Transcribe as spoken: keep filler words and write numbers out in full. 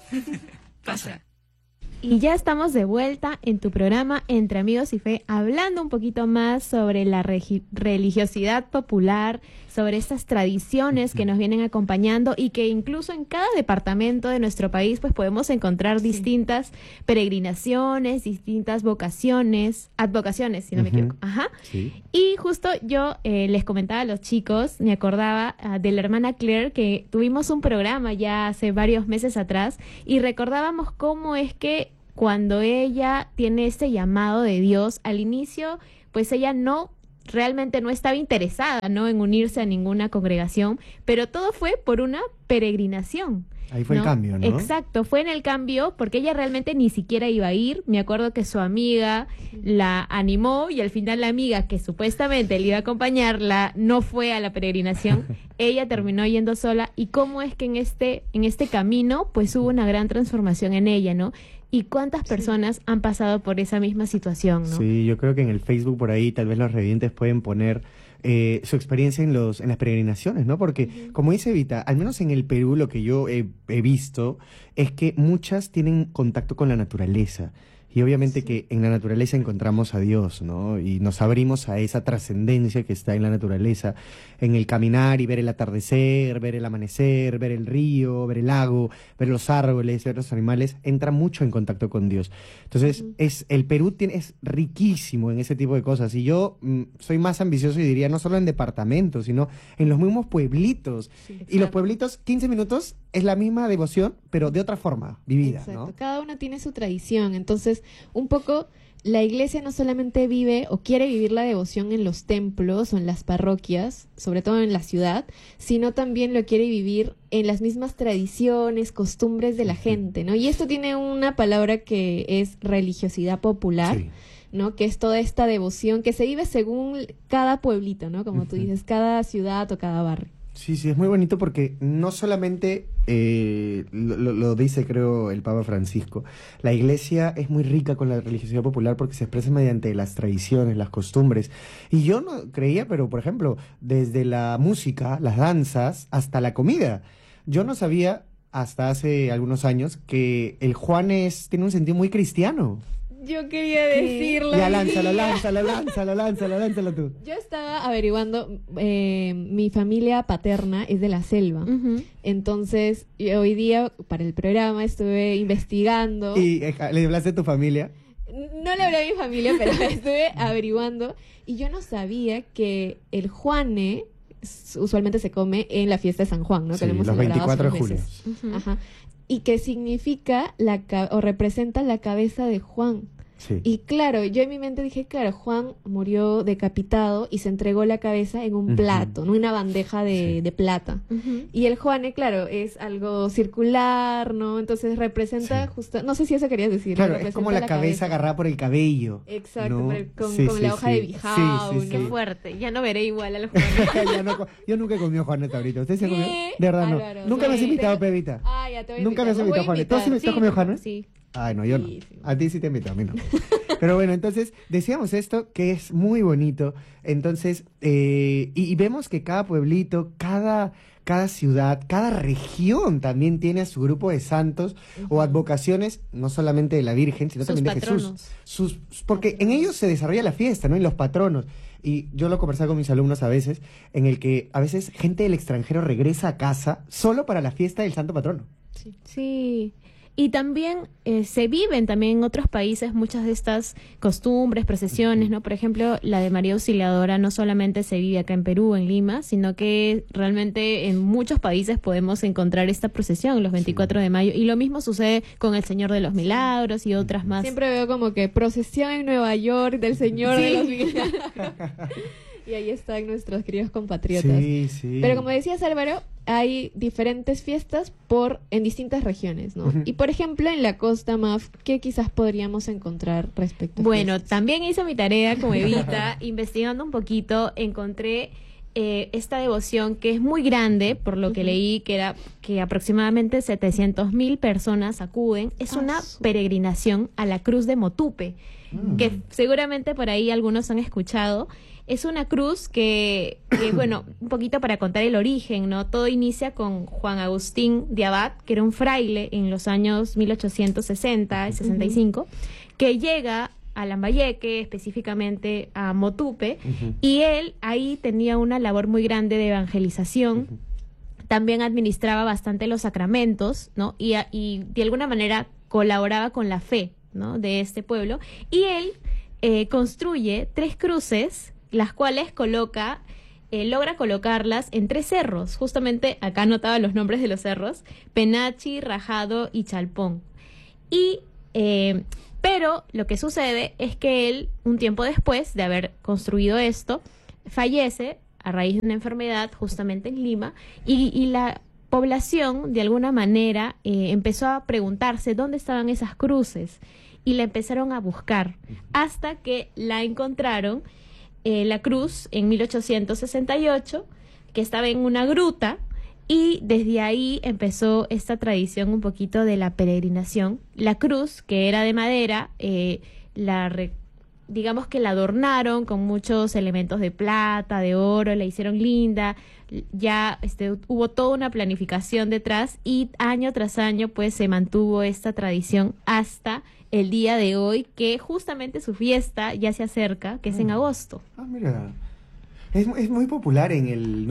Pasa. Y ya estamos de vuelta en tu programa Entre Amigos y Fe, hablando un poquito más sobre la regi- religiosidad popular, sobre estas tradiciones que nos vienen acompañando y que incluso en cada departamento de nuestro país pues podemos encontrar distintas sí. peregrinaciones, distintas vocaciones, advocaciones, si no uh-huh. me equivoco. Ajá. Sí. Y justo yo eh, les comentaba a los chicos, me acordaba uh, de la hermana Claire, que tuvimos un programa ya hace varios meses atrás y recordábamos cómo es que cuando ella tiene este llamado de Dios, al inicio, pues ella no, realmente no estaba interesada, ¿no?, en unirse a ninguna congregación, pero todo fue por una peregrinación. Ahí fue ¿no? el cambio, ¿no? Exacto, fue en el cambio porque ella realmente ni siquiera iba a ir. Me acuerdo que su amiga la animó y al final la amiga que supuestamente le iba a acompañarla no fue a la peregrinación. Ella terminó yendo sola. Y cómo es que en este, en este camino pues hubo una gran transformación en ella, ¿no? ¿Y cuántas personas sí. han pasado por esa misma situación, no? Sí, yo creo que en el Facebook por ahí tal vez los revidentes pueden poner eh, su experiencia en los en las peregrinaciones, ¿no? Porque, uh-huh. como dice Evita, al menos en el Perú lo que yo he, he visto es que muchas tienen contacto con la naturaleza. Y obviamente sí. que en la naturaleza encontramos a Dios, ¿no? Y nos abrimos a esa trascendencia que está en la naturaleza, en el caminar y ver el atardecer, ver el amanecer, ver el río, ver el lago, ver los árboles, ver los animales, entra mucho en contacto con Dios. Entonces, uh-huh. es el Perú tiene, es riquísimo en ese tipo de cosas. Y yo mm, soy más ambicioso y diría no solo en departamentos, sino en los mismos pueblitos. Sí, y los pueblitos, quince minutos, es la misma devoción, pero de otra forma, vivida, exacto. ¿no? Cada uno tiene su tradición, entonces un poco la iglesia no solamente vive o quiere vivir la devoción en los templos o en las parroquias, sobre todo en la ciudad, sino también lo quiere vivir en las mismas tradiciones, costumbres de la gente, ¿no? Y esto tiene una palabra que es religiosidad popular, sí. ¿no? Que es toda esta devoción que se vive según cada pueblito, ¿no? Como uh-huh. tú dices, cada ciudad o cada barrio. Sí, sí, es muy bonito porque no solamente eh, lo, lo dice, creo, el Papa Francisco. La iglesia es muy rica con la religiosidad popular porque se expresa mediante las tradiciones, las costumbres. Y yo no creía, pero, por ejemplo, desde la música, las danzas, hasta la comida. Yo no sabía, hasta hace algunos años, que el Juanes tiene un sentido muy cristiano. Yo quería decirlo. Ya lánzalo, lánzalo, lánzalo, lánzalo, lánzalo tú. Yo estaba averiguando, eh, mi familia paterna es de la selva. Uh-huh. Entonces, hoy día, para el programa, estuve investigando. ¿Y eh, le hablaste a tu familia? No le hablé a mi familia, pero estuve averiguando. Y yo no sabía que el Juane usualmente se come en la fiesta de San Juan, ¿no? Sí, que lo hemos los veinticuatro de julio. Uh-huh. Ajá. Y que significa la o representa la cabeza de Juan. Sí. Y claro, yo en mi mente dije, claro, Juan murió decapitado y se entregó la cabeza en un uh-huh. plato, ¿no? Una bandeja de, sí. de plata. Uh-huh. Y el Juane, claro, es algo circular, ¿no? Entonces representa sí. justo, no sé si eso querías decir. Claro, es como la, la cabeza, cabeza agarrada por el cabello. Exacto, ¿no? el, con, sí, con sí, la hoja sí. de bijao. Sí, sí, sí. Qué fuerte, ya no veré igual a los Juanes. ya no, yo nunca he comido Juanes ahorita. ¿Usted se ha comido? ¿Qué? De verdad no. Álvaro, Nunca sí. me has invitado, Pevita. Ah, ya te voy a Nunca me has invitado, Juanes. ¿Tú has sí, comido Juanes? Sí. Ay, no, yo no. Sí, sí. A ti sí te invito, a mí no. Pero bueno, entonces, decíamos esto, que es muy bonito. Entonces, eh, y, y vemos que cada pueblito, cada, cada ciudad, cada región también tiene a su grupo de santos uh-huh. o advocaciones, no solamente de la Virgen, sino sus también de patronos. Jesús. Sus, porque en ellos se desarrolla la fiesta, ¿no? En los patronos. Y yo lo conversaba con mis alumnos a veces, en el que a veces gente del extranjero regresa a casa solo para la fiesta del santo patrono. Sí. Sí. Y también eh, se viven también en otros países muchas de estas costumbres, procesiones, ¿no? Por ejemplo, la de María Auxiliadora no solamente se vive acá en Perú, en Lima, sino que realmente en muchos países podemos encontrar esta procesión los veinticuatro sí. de mayo. Y lo mismo sucede con el Señor de los Milagros y otras más. Siempre veo como que procesión en Nueva York del Señor sí. de los Milagros. Y ahí están nuestros queridos compatriotas. Sí, sí. Pero como decías, Álvaro, hay diferentes fiestas por en distintas regiones, ¿no? Uh-huh. Y por ejemplo, en la costa, Maf, ¿qué quizás podríamos encontrar respecto a Bueno, fiestas? También hice mi tarea como Evita, investigando un poquito, encontré eh, esta devoción que es muy grande, por lo que uh-huh. leí, que era que aproximadamente setecientas mil personas acuden, es ah, una su... peregrinación a la cruz de Motupe, mm. que seguramente por ahí algunos han escuchado. Es una cruz que, que, bueno, un poquito para contar el origen, ¿no? Todo inicia con Juan Agustín de Abad, que era un fraile en los años mil ochocientos sesenta y sesenta y cinco, uh-huh. que llega a Lambayeque, específicamente a Motupe, uh-huh. y él ahí tenía una labor muy grande de evangelización. Uh-huh. También administraba bastante los sacramentos, ¿no? Y, y de alguna manera colaboraba con la fe, ¿no? De este pueblo. Y él eh, construye tres cruces, las cuales coloca, eh, logra colocarlas en tres cerros. Justamente acá anotaba los nombres de los cerros: Penachi, Rajado y Chalpón. Y, eh, pero lo que sucede es que él, un tiempo después de haber construido esto, fallece a raíz de una enfermedad justamente en Lima, y, y la población de alguna manera eh, empezó a preguntarse dónde estaban esas cruces, y la empezaron a buscar hasta que la encontraron. Eh, la cruz en mil ochocientos sesenta y ocho, que estaba en una gruta, y desde ahí empezó esta tradición un poquito de la peregrinación. La cruz, que era de madera, eh, la re, digamos que la adornaron con muchos elementos de plata, de oro, la hicieron linda, ya este, hubo toda una planificación detrás, y año tras año pues se mantuvo esta tradición hasta el día de hoy, que justamente su fiesta ya se acerca, que es en agosto. Ah, mira, es, es muy popular en el